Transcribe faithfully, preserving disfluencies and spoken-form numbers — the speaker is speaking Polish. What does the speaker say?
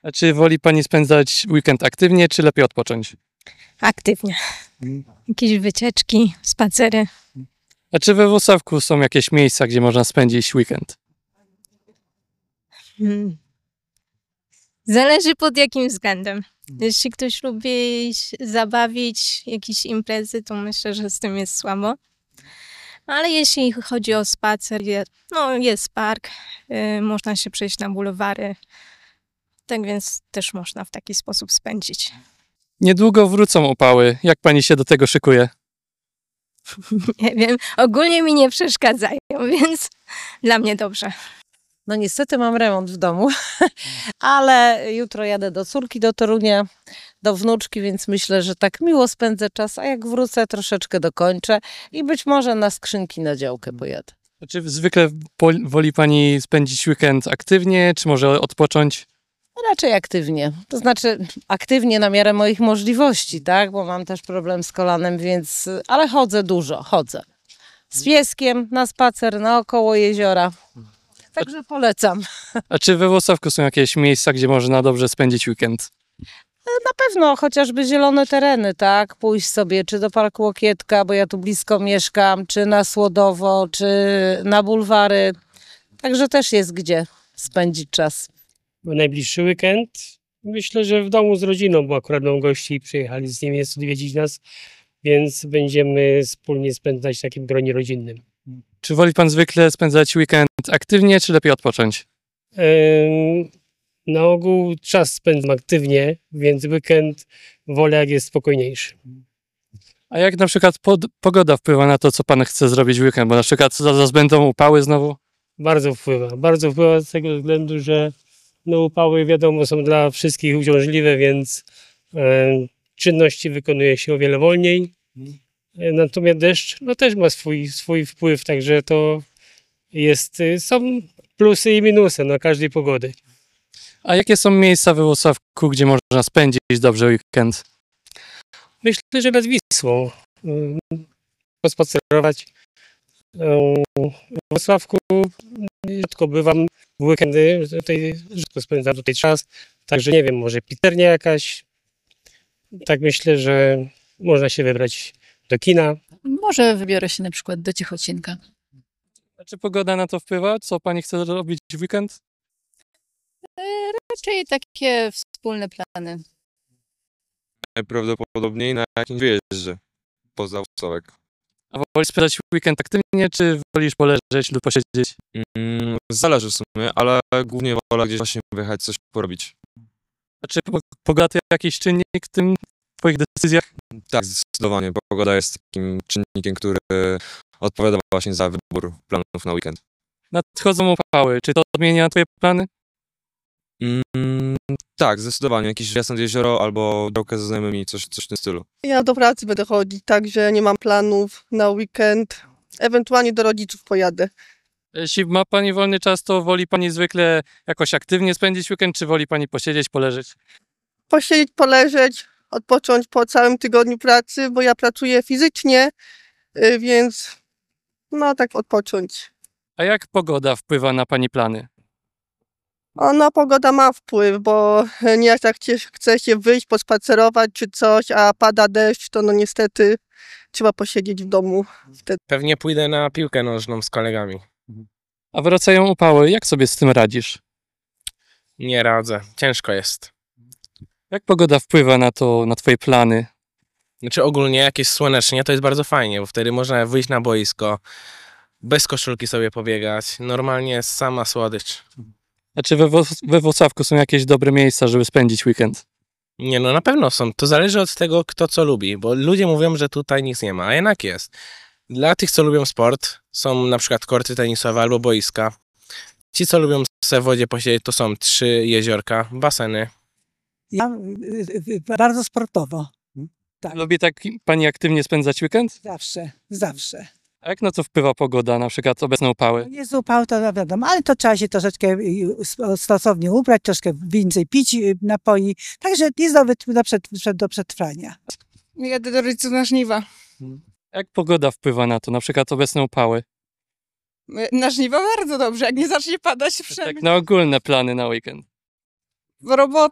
A czy woli pani spędzać weekend aktywnie, czy lepiej odpocząć? Aktywnie. Jakieś wycieczki, spacery. A czy we Włocławku są jakieś miejsca, gdzie można spędzić weekend? Hmm. Zależy pod jakim względem. Jeśli ktoś lubi się zabawić, jakieś imprezy, to myślę, że z tym jest słabo. Ale jeśli chodzi o spacer, je, no jest park, y, można się przejść na bulwary. Tak więc też można w taki sposób spędzić. Niedługo wrócą upały. Jak pani się do tego szykuje? Nie wiem, ogólnie mi nie przeszkadzają, więc dla mnie dobrze. No niestety mam remont w domu, ale jutro jadę do córki do Torunia, do wnuczki, więc myślę, że tak miło spędzę czas, a jak wrócę troszeczkę dokończę i być może na skrzynki na działkę pojadę. A czy zwykle pol- woli pani spędzić weekend aktywnie, czy może odpocząć? Raczej aktywnie, to znaczy aktywnie na miarę moich możliwości, tak, bo mam też problem z kolanem, więc, ale chodzę dużo, chodzę. Z pieskiem na spacer naokoło jeziora, także polecam. A czy we Włocławku są jakieś miejsca, gdzie można dobrze spędzić weekend? Na pewno chociażby zielone tereny, tak, pójść sobie czy do Parku Łokietka, bo ja tu blisko mieszkam, czy na Słodowo, czy na bulwary, także też jest gdzie spędzić czas. Najbliższy weekend myślę, że w domu z rodziną, bo akurat mam gości i przyjechali z Niemiec odwiedzić nas, więc będziemy wspólnie spędzać w takim gronie rodzinnym. Czy woli pan zwykle spędzać weekend aktywnie, czy lepiej odpocząć? Ym, na ogół czas spędzam aktywnie, więc weekend wolę jak jest spokojniejszy. A jak na przykład pod- pogoda wpływa na to, co pan chce zrobić w weekend? Bo na przykład zaraz będą upały znowu? Bardzo wpływa, bardzo wpływa z tego względu, że no, upały wiadomo są dla wszystkich uciążliwe, więc e, czynności wykonuje się o wiele wolniej. E, natomiast deszcz no, też ma swój, swój wpływ, także to jest, e, są plusy i minusy na każdej pogody. A jakie są miejsca we Włocławku, gdzie można spędzić dobrze weekend? Myślę, że nad Wisłą e, pospacerować. E, w Wrocławku rzadko bywam w weekendy, tutaj rzadko spędzam tutaj czas, także nie wiem, może pizzeria jakaś. Tak myślę, że można się wybrać do kina. Może wybiorę się na przykład do Ciechocinka. A czy pogoda na to wpływa? Co pani chce robić w weekend? Raczej takie wspólne plany. Najprawdopodobniej na jakimś wyjeździe poza Włocławek. A wolisz spędzać weekend aktywnie, czy wolisz poleżeć lub posiedzieć? Mm, zależy w sumie, ale głównie wolę gdzieś właśnie wyjechać, coś porobić. A czy po- pogoda to jakiś czynnik w tym w twoich decyzjach? Tak, zdecydowanie. Pogoda jest takim czynnikiem, który odpowiada właśnie za wybór planów na weekend. Nadchodzą upały. Czy to zmienia twoje plany? Mm, tak, zdecydowanie. Jakiś wjazd nad jezioro albo działkę ze znajomymi, coś, coś w tym stylu. Ja do pracy będę chodzić, także nie mam planów na weekend. Ewentualnie do rodziców pojadę. Jeśli ma pani wolny czas, to woli pani zwykle jakoś aktywnie spędzić weekend, czy woli pani posiedzieć, poleżeć? Posiedzieć, poleżeć, odpocząć po całym tygodniu pracy, bo ja pracuję fizycznie, y, więc no tak odpocząć. A jak pogoda wpływa na pani plany? Ona pogoda ma wpływ, bo nie tak cię- chce się wyjść, pospacerować czy coś, a pada deszcz, to no niestety trzeba posiedzieć w domu wtedy. Pewnie pójdę na piłkę nożną z kolegami. A wracają upały, jak sobie z tym radzisz? Nie radzę, ciężko jest. Jak pogoda wpływa na to, na twoje plany? Znaczy ogólnie jak jest słonecznie, to jest bardzo fajnie, bo wtedy można wyjść na boisko, bez koszulki sobie pobiegać. Normalnie jest sama słodycz. A czy we, Wło- we Włocławku są jakieś dobre miejsca, żeby spędzić weekend? Nie no, na pewno są. To zależy od tego, kto co lubi, bo ludzie mówią, że tutaj nic nie ma, a jednak jest. Dla tych, co lubią sport, są na przykład korty tenisowe albo boiska. Ci, co lubią se w wodzie posiedzieć, to są trzy jeziorka, baseny. Ja y, y, bardzo sportowo. Tak. Lubi tak pani aktywnie spędzać weekend? Zawsze, zawsze. A jak na to wpływa pogoda, na przykład obecne upały? Jest upał, to wiadomo, ale to trzeba się troszeczkę y, stosownie ubrać, troszkę więcej pić y, napoi. Także jest do, wyt- do, przed, przed, do przetrwania. Jadę do rodziców na żniwa. Jak pogoda wpływa na to, na przykład obecne upały? Na żniwa bardzo dobrze, jak nie zacznie padać przynajmniej. Tak na ogólne plany na weekend. Robota